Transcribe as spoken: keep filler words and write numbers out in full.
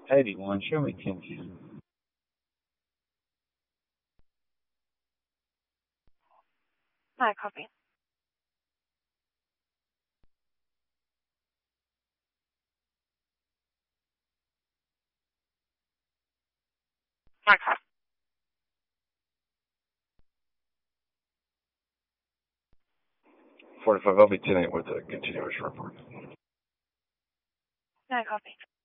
eighty-one, show me ten ten. I copy. I copy. forty-five, I'll be ten eight with a continuous report. I copy.